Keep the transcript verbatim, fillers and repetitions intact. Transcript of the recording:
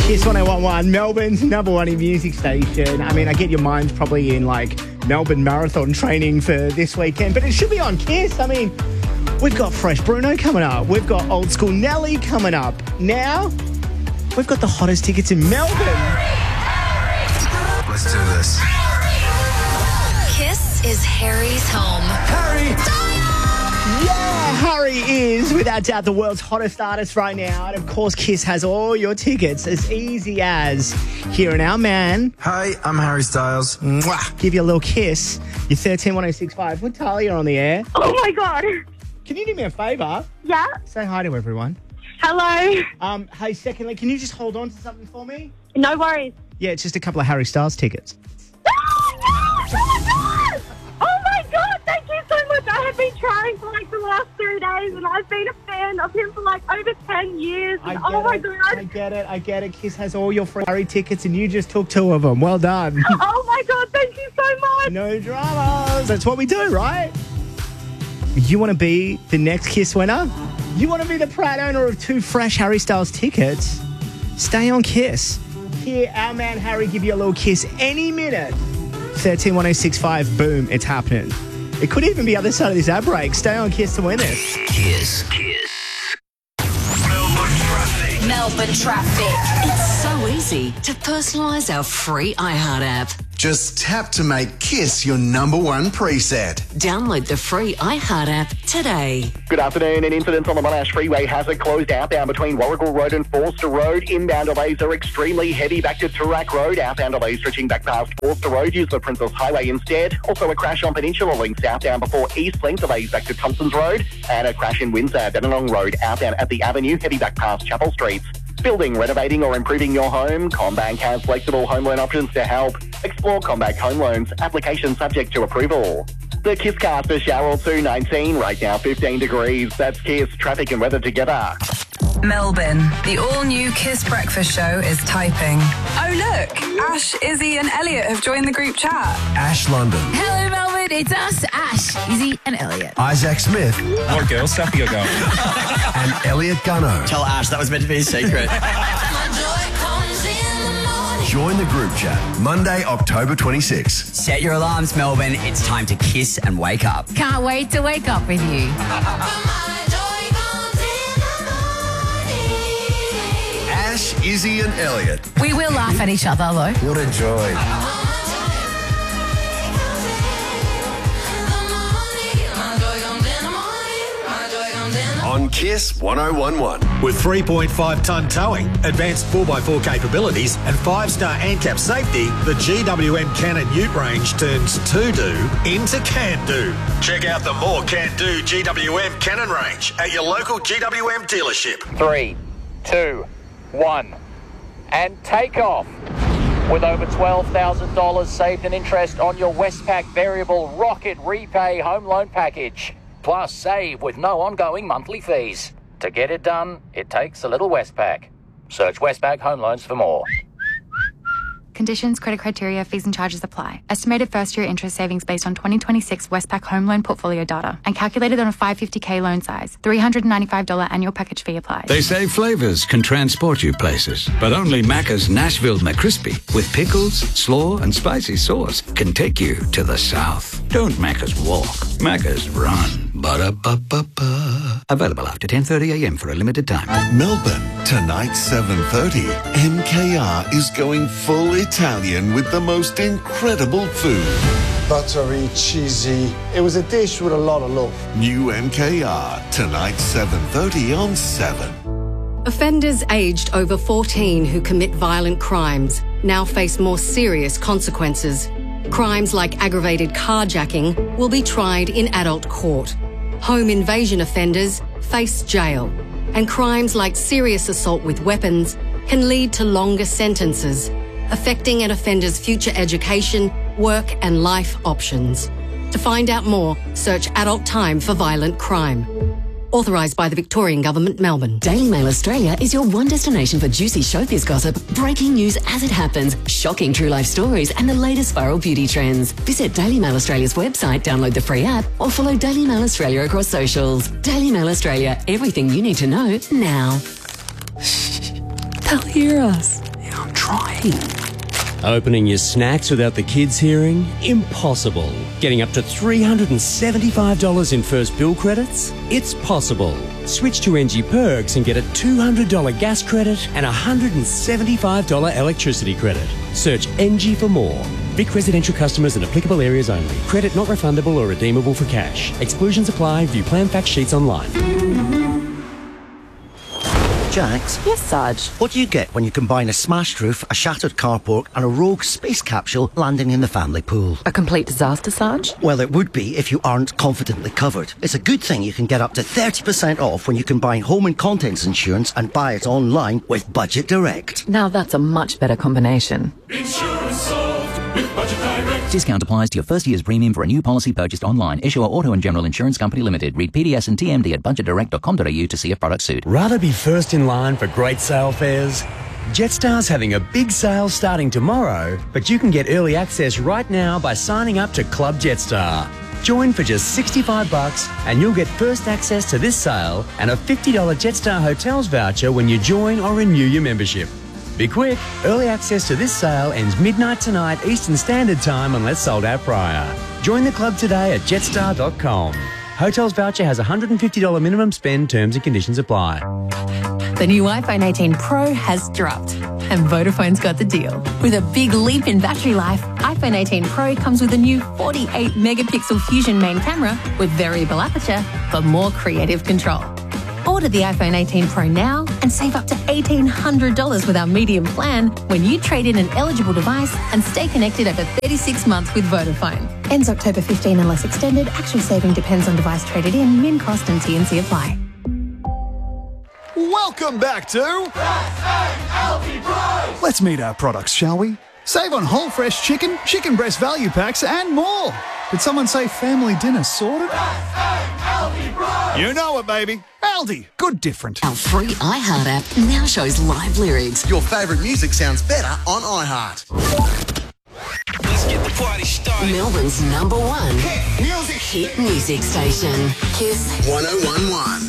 Kiss one oh one one, Melbourne's number one in music station. I mean, I get your mind's probably in like Melbourne marathon training for this weekend, but it should be on Kiss. I mean, we've got Fresh Bruno coming up. We've got Old School Nelly coming up. Now, we've got the hottest tickets in Melbourne. Let's do this. Kiss is Harry's home. Harry! Yeah, Harry is, without doubt, the world's hottest artist right now. And of course, Kiss has all your tickets as easy as hearing our man. Hey, I'm Harry Styles. Mwah. Give you a little kiss. You're thirteen one oh six five. With Talia on the air. Oh, my God. Can you do me a favour? Yeah? Say hi to everyone. Hello. Um, hey, secondly, can you just hold on to something for me? No worries. Yeah, it's just a couple of Harry Styles tickets. Oh, my God! Oh, my God! Thank you so much. I have been trying for like the last three days and I've been a fan of him for like over ten years. And I get oh, my it. God. I get it. I get it. Kiss has all your free Harry tickets and you just took two of them. Well done. Oh, my God. Thank you so much. No dramas. That's what we do, right? You want to be the next Kiss winner? You want to be the proud owner of two fresh Harry Styles tickets? Stay on Kiss. Hear our man Harry give you a little kiss any minute. thirteen one oh six five, boom, it's happening. It could even be other side of this ad break. Stay on Kiss to win it. Kiss. Kiss. Melbourne traffic. Melbourne traffic. It's so easy to personalise our free iHeart app. Just tap to make Kiss your number one preset. Download the free iHeart app today. Good afternoon. An incident on the Monash Freeway has it closed outbound between Warrigal Road and Forster Road. Inbound delays are extremely heavy back to Toorak Road. Outbound delays stretching back past Forster Road. Use the Princess Highway instead. Also a crash on Peninsula Link southbound before East Link. Delays back to Thompson's Road. And a crash in Windsor, Dandenong Road outbound at the Avenue, heavy back past Chapel Streets. Building, renovating or improving your home? CommBank has flexible home loan options to help. Explore CommBank Home Loans. Application subject to approval. The Kiss cast for Sharrell two nineteen, right now fifteen degrees. That's Kiss, traffic and weather together. Melbourne, the all-new Kiss Breakfast Show is typing. Oh, look, Ash, Izzy and Elliot have joined the group chat. Ash London. Hello, Melbourne. It's us, Ash, Izzy and Elliot. Isaac Smith. What girl stuff you got going? And Elliot Gunno. Tell Ash that was meant to be a secret. Join the group chat Monday, October twenty-sixth. Set your alarms, Melbourne. It's time to kiss and wake up. Can't wait to wake up with you. Ash, Izzy and Elliot. We will laugh at each other, though. What a joy. On Kiss one oh one one. With three point five tonne towing, advanced four by four capabilities and five star ANCAP safety, the G W M Cannon Ute range turns to-do into can-do. Check out the more can-do G W M Cannon range at your local G W M dealership. Three, two, one, and take off. With over twelve thousand dollars saved in interest on your Westpac Variable Rocket Repay Home Loan Package. Plus, save with no ongoing monthly fees. To get it done, it takes a little Westpac. Search Westpac Home Loans for more. Conditions, credit criteria, fees and charges apply. Estimated first-year interest savings based on twenty twenty-six Westpac home loan portfolio data and calculated on a five hundred fifty thousand loan size. three hundred ninety-five dollars annual package fee applies. They say flavors can transport you places, but only Macca's Nashville McCrispy with pickles, slaw and spicy sauce can take you to the south. Don't Macca's walk, Macca's run. Ba-da-ba-ba-ba. Available after ten thirty a m for a limited time. Melbourne, tonight seven thirty. M K R is going full Italian with the most incredible food. Buttery, cheesy. It was a dish with a lot of love. New M K R, tonight seven thirty on seven. Offenders aged over fourteen who commit violent crimes now face more serious consequences. Crimes like aggravated carjacking will be tried in adult court. Home invasion offenders face jail. And crimes like serious assault with weapons can lead to longer sentences, affecting an offender's future education, work and life options. To find out more, search Adult Time for Violent Crime. Authorised by the Victorian Government, Melbourne. Daily Mail Australia is your one destination for juicy showbiz gossip, breaking news as it happens, shocking true life stories and the latest viral beauty trends. Visit Daily Mail Australia's website, download the free app or follow Daily Mail Australia across socials. Daily Mail Australia, everything you need to know now. They'll hear us. trying. Opening your snacks without the kids hearing? Impossible. Getting up to three hundred seventy-five dollars in first bill credits? It's possible. Switch to N G Perks and get a two hundred dollars gas credit and a one hundred seventy-five dollars electricity credit. Search N G for more. Vic residential customers in applicable areas only. Credit not refundable or redeemable for cash. Exclusions apply. View plan fact sheets online. Jax? Yes, Sarge? What do you get when you combine a smashed roof, a shattered carport and a rogue space capsule landing in the family pool? A complete disaster, Sarge? Well, it would be if you aren't confidently covered. It's a good thing you can get up to thirty percent off when you combine home and contents insurance and buy it online with Budget Direct. Now that's a much better combination. Insurance solved with Budget Direct. Discount applies to your first year's premium for a new policy purchased online. Issuer Auto and General Insurance Company Limited. Read P D S and T M D at budget direct dot com dot a u to see if product suit. Rather be first in line for great sale fares? Jetstar's having a big sale starting tomorrow, but you can get early access right now by signing up to Club Jetstar. Join for just sixty-five bucks and you'll get first access to this sale and a fifty dollars Jetstar Hotels voucher when you join or renew your membership. Be quick, early access to this sale ends midnight tonight Eastern Standard Time unless sold out prior. Join the club today at jetstar dot com. Hotels voucher has a one hundred fifty dollars minimum spend, terms and conditions apply. The new iPhone eighteen Pro has dropped, and Vodafone's got the deal. With a big leap in battery life, iPhone eighteen Pro comes with a new forty-eight megapixel Fusion main camera with variable aperture for more creative control. Order the iPhone eighteen Pro now and save up to eighteen hundred dollars with our medium plan when you trade in an eligible device and stay connected over thirty-six months with Vodafone. Ends October fifteenth unless extended. Actual saving depends on device traded in. Min cost and T and C apply. Welcome back to Let's meet our products, shall we? Save on whole fresh chicken, chicken breast value packs and more. Did someone say family dinner sorted? You know it, baby. Aldi, good different. Our free iHeart app now shows live lyrics. Your favourite music sounds better on iHeart. Let's get the party started. Melbourne's number one hit music, hit music station. Kiss one oh one one.